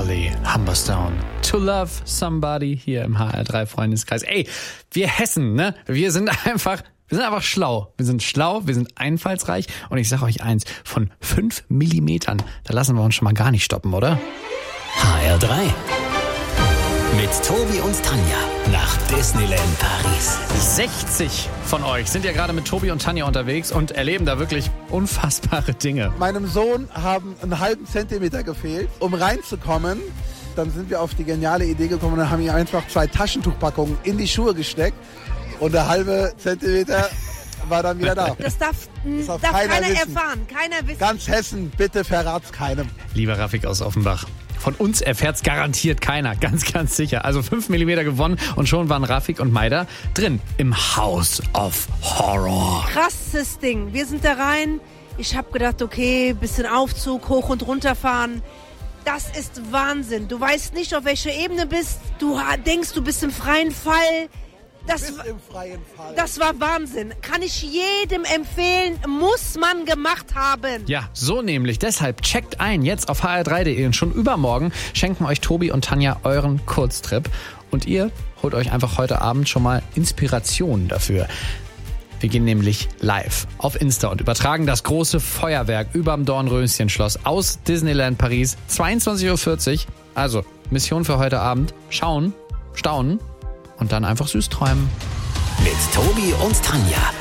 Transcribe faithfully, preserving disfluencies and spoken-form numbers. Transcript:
Holly Humberstone. To Love Somebody hier im H R drei Freundeskreis. Ey, wir Hessen, ne? Wir sind einfach... Wir sind einfach schlau. Wir sind schlau, wir sind einfallsreich. Und ich sag euch eins, von fünf Millimetern, da lassen wir uns schon mal gar nicht stoppen, oder? H R drei. Mit Tobi und Tanja nach Disneyland Paris. sechzig von euch sind ja gerade mit Tobi und Tanja unterwegs und erleben da wirklich unfassbare Dinge. Meinem Sohn haben einen halben Zentimeter gefehlt, um reinzukommen. Dann sind wir auf die geniale Idee gekommen und haben ihm einfach zwei Taschentuchpackungen in die Schuhe gesteckt. Und der halbe Zentimeter war dann wieder da. Das darf, Das darf darf keiner keiner wissen. erfahren. Keiner wissen. Ganz Hessen, bitte verrat's keinem. Lieber Rafik aus Offenbach, von uns erfährt's garantiert keiner, ganz, ganz sicher. Also fünf Millimeter gewonnen und schon waren Rafik und Maida drin im House of Horror. Krasses Ding. Wir sind da rein. Ich habe gedacht, okay, bisschen Aufzug, hoch und runter fahren. Das ist Wahnsinn. Du weißt nicht, auf welcher Ebene bist. Du denkst, du bist im freien Fall. Das, Bist im freien Fall. das war Wahnsinn. Kann ich jedem empfehlen. Muss man gemacht haben. Ja, so nämlich. Deshalb checkt ein jetzt auf h r drei punkt d e und schon übermorgen schenken euch Tobi und Tanja euren Kurztrip. Und ihr holt euch einfach heute Abend schon mal Inspiration dafür. Wir gehen nämlich live auf Insta und übertragen das große Feuerwerk überm Dornröschenschloss aus Disneyland Paris. zweiundzwanzig Uhr vierzig. Also, Mission für heute Abend. Schauen, staunen und dann einfach süß träumen. Mit Tobi und Tanja